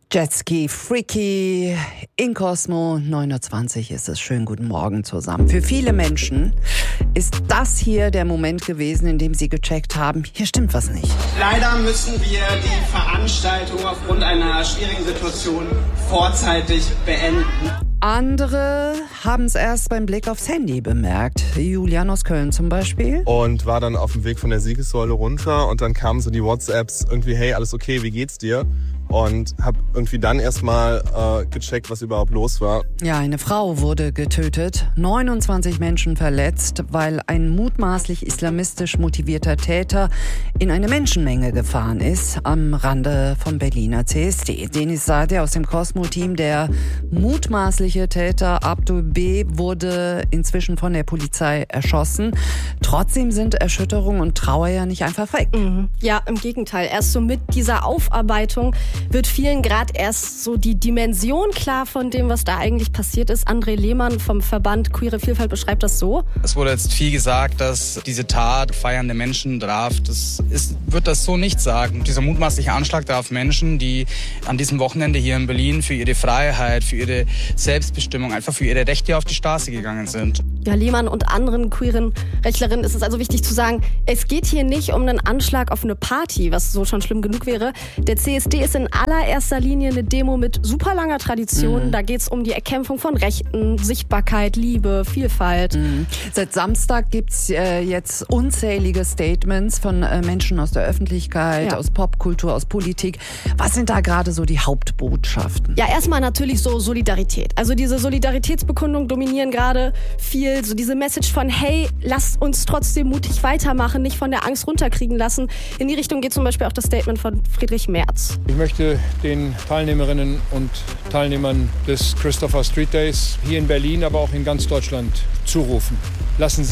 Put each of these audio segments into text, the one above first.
Jetski Freaky in Cosmo 9:20 ist es. Schönen guten Morgen zusammen. Für viele Menschen ist das hier der Moment gewesen, in dem sie gecheckt haben, hier stimmt was nicht. Leider müssen wir die Veranstaltung aufgrund einer schwierigen Situation vorzeitig beenden. Andere haben es erst beim Blick aufs Handy bemerkt. Julian aus Köln zum Beispiel. Und war dann auf dem Weg von der Siegessäule runter und dann kamen so die WhatsApps irgendwie, hey, alles okay, wie geht's dir? Und hab irgendwie dann erstmal gecheckt, was überhaupt los war. Ja, eine Frau wurde getötet, 29 Menschen verletzt, weil ein mutmaßlich islamistisch motivierter Täter in eine Menschenmenge gefahren ist am Rande vom Berliner CSD. Denis Sade aus dem Cosmo-Team, der mutmaßliche Täter Abdul B. wurde inzwischen von der Polizei erschossen. Trotzdem sind Erschütterung und Trauer ja nicht einfach weg. Ja, im Gegenteil. Erst so mit dieser Aufarbeitung wird vielen gerade erst so die Dimension klar von dem, was da eigentlich passiert ist. André Lehmann vom Verband Queere Vielfalt beschreibt das so. Es wurde jetzt viel gesagt, dass diese Tat feiernde Menschen traf. Wird das so nicht sagen. Dieser mutmaßliche Anschlag traf Menschen, die an diesem Wochenende hier in Berlin für ihre Freiheit, für ihre Selbstbestimmung, einfach für ihre Rechte auf die Straße gegangen sind. Ja, Lehmann und anderen queeren Rechtlerinnen ist es also wichtig zu sagen, es geht hier nicht um einen Anschlag auf eine Party, was so schon schlimm genug wäre. Der CSD ist in allererster Linie eine Demo mit super langer Tradition. Da geht es um die Erkämpfung von Rechten, Sichtbarkeit, Liebe, Vielfalt. Seit Samstag gibt's jetzt unzählige Statements von Menschen aus der Öffentlichkeit, aus Popkultur, aus Politik. Was sind da gerade so die Hauptbotschaften? Ja, erstmal natürlich so Solidarität. Also diese Solidaritätsbekundungen dominieren gerade viel. So diese Message von, hey, lasst uns trotzdem mutig weitermachen, nicht von der Angst runterkriegen lassen. In die Richtung geht zum Beispiel auch das Statement von Friedrich Merz. Ich möchte den Teilnehmerinnen und Teilnehmern des Christopher Street Days hier in Berlin, aber auch in ganz Deutschland zurufen. Lassen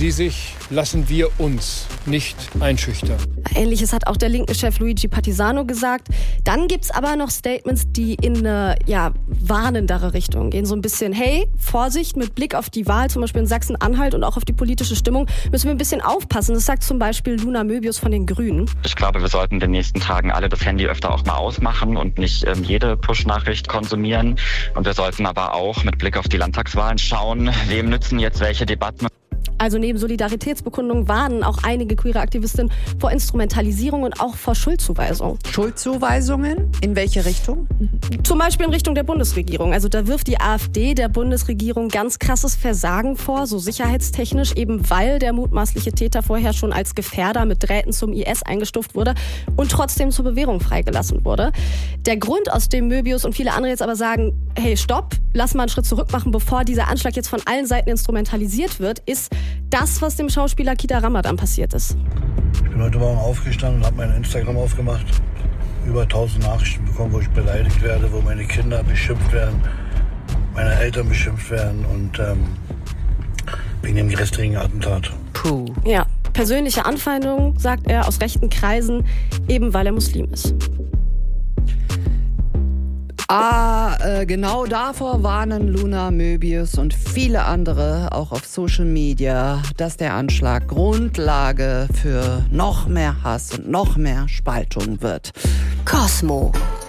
wir uns nicht einschüchtern. Ähnliches hat auch der linken Chef Luigi Partisano gesagt. Dann gibt's aber noch Statements, die in eine warnendere Richtung gehen. So ein bisschen, hey, Vorsicht mit Blick auf die Wahl, zum Beispiel in Sachsen-Anhalt und auch auf die politische Stimmung, müssen wir ein bisschen aufpassen. Das sagt zum Beispiel Luna Möbius von den Grünen. Ich glaube, wir sollten in den nächsten Tagen alle das Handy öfter auch mal ausmachen und nicht jede Push-Nachricht konsumieren. Und wir sollten aber auch mit Blick auf die Landtagswahlen schauen, wem nützen jetzt welche Debatten. Also neben Solidaritätsbekundungen warnen auch einige queere Aktivistinnen vor Instrumentalisierung und auch vor Schuldzuweisung. Schuldzuweisungen? In welche Richtung? Zum Beispiel in Richtung der Bundesregierung. Also da wirft die AfD der Bundesregierung ganz krasses Versagen vor, so sicherheitstechnisch, eben weil der mutmaßliche Täter vorher schon als Gefährder mit Drähten zum IS eingestuft wurde und trotzdem zur Bewährung freigelassen wurde. Der Grund, aus dem Möbius und viele andere jetzt aber sagen, hey, stopp, lass mal einen Schritt zurück machen, bevor dieser Anschlag jetzt von allen Seiten instrumentalisiert wird, ist das, was dem Schauspieler Kida Ramadan passiert ist. Ich bin heute Morgen aufgestanden und habe mein Instagram aufgemacht. Über 1000 Nachrichten bekommen, wo ich beleidigt werde, wo meine Kinder beschimpft werden, meine Eltern beschimpft werden und wegen dem gestrigen Attentat. Puh. Ja, persönliche Anfeindung, sagt er, aus rechten Kreisen, eben weil er Muslim ist. Genau davor warnen Luna Möbius und viele andere auch auf Social Media, dass der Anschlag Grundlage für noch mehr Hass und noch mehr Spaltung wird. Cosmo.